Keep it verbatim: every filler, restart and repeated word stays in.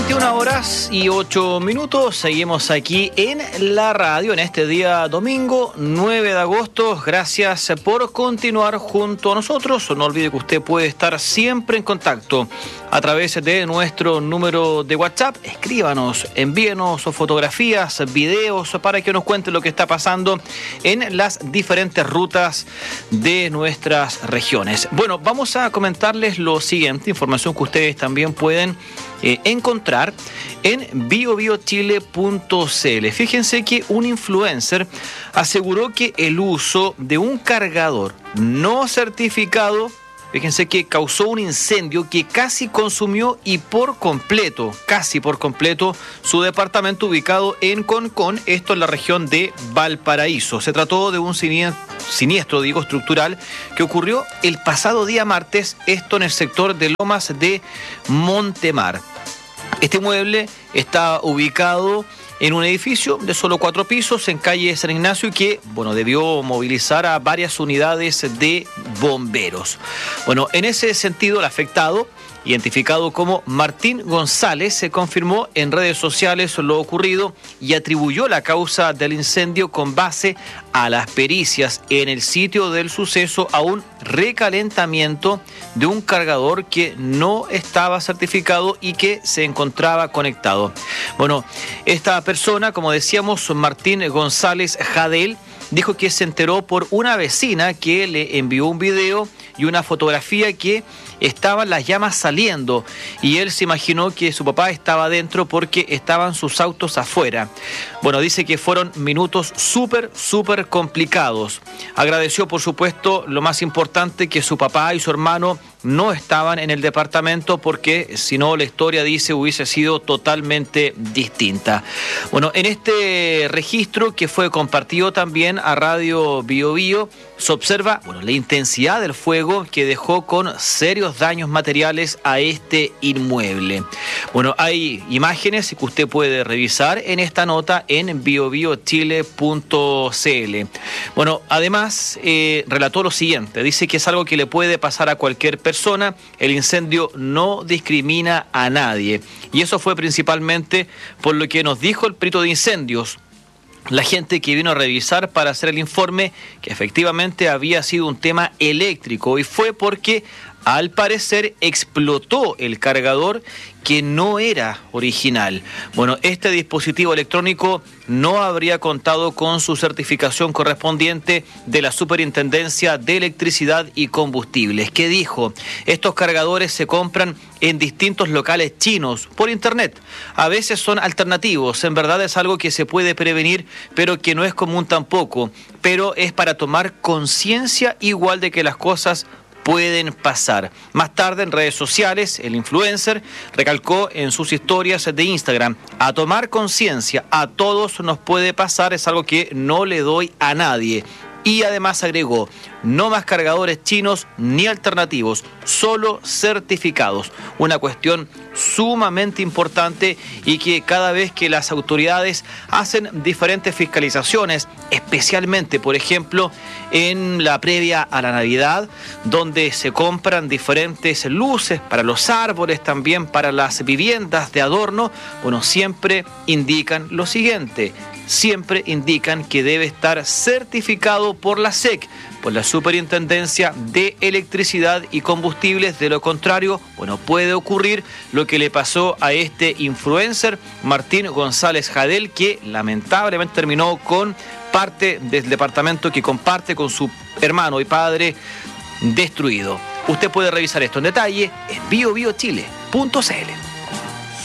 veintiuna horas y ocho minutos, seguimos aquí en la radio en este día domingo nueve de agosto. Gracias por continuar junto a nosotros. No olvide que usted puede estar siempre en contacto a través de nuestro número de WhatsApp. Escríbanos, envíenos fotografías, videos para que nos cuente lo que está pasando en las diferentes rutas de nuestras regiones. Bueno, vamos a comentarles lo siguiente, información que ustedes también pueden Eh, encontrar en bio bio chile punto c l. Fíjense que un influencer aseguró que el uso de un cargador no certificado, fíjense que causó un incendio que casi consumió y por completo, casi por completo, su departamento ubicado en Concón, esto en la región de Valparaíso. Se trató de un siniestro, digo, estructural que ocurrió el pasado día martes, esto en el sector de Lomas de Montemar. Este inmueble está ubicado en un edificio de solo cuatro pisos en calle San Ignacio y que, bueno, debió movilizar a varias unidades de bomberos. Bueno, en ese sentido, el afectado, identificado como Martín González, se confirmó en redes sociales lo ocurrido y atribuyó la causa del incendio con base a las pericias en el sitio del suceso a un recalentamiento de un cargador que no estaba certificado y que se encontraba conectado. Bueno, esta persona, como decíamos, Martín González Jadel, dijo que se enteró por una vecina que le envió un video y una fotografía que estaban las llamas saliendo y él se imaginó que su papá estaba adentro porque estaban sus autos afuera. Bueno, dice que fueron minutos súper, súper complicados. Agradeció, por supuesto, lo más importante, que su papá y su hermano no estaban en el departamento porque si no la historia, dice, hubiese sido totalmente distinta. Bueno, en este registro que fue compartido también a Radio Bio Bio, se observa, bueno, la intensidad del fuego que dejó con serios daños materiales a este inmueble. Bueno, hay imágenes que usted puede revisar en esta nota en bio bio chile punto c l. Bueno, además eh, relató lo siguiente, dice que es algo que le puede pasar a cualquier persona, el incendio no discrimina a nadie y eso fue principalmente por lo que nos dijo el perito de incendios, la gente que vino a revisar para hacer el informe, que efectivamente había sido un tema eléctrico y fue porque al parecer explotó el cargador que no era original. Bueno, este dispositivo electrónico no habría contado con su certificación correspondiente de la Superintendencia de Electricidad y Combustibles, que dijo, estos cargadores se compran en distintos locales chinos por internet. A veces son alternativos, en verdad es algo que se puede prevenir, pero que no es común tampoco, pero es para tomar conciencia igual de que las cosas pueden pasar. Más tarde, en redes sociales, el influencer recalcó en sus historias de Instagram, a tomar conciencia, a todos nos puede pasar, es algo que no le doy a nadie. Y además agregó, no más cargadores chinos ni alternativos, solo certificados. Una cuestión sumamente importante y que cada vez que las autoridades hacen diferentes fiscalizaciones, especialmente, por ejemplo, en la previa a la Navidad, donde se compran diferentes luces para los árboles, también para las viviendas de adorno, bueno, siempre indican lo siguiente, siempre indican que debe estar certificado por la S E C, por la Superintendencia de Electricidad y Combustibles. De lo contrario, bueno, puede ocurrir lo que le pasó a este influencer, Martín González Jadel, que lamentablemente terminó con parte del departamento que comparte con su hermano y padre destruido. Usted puede revisar esto en detalle en bio bio chile punto c l.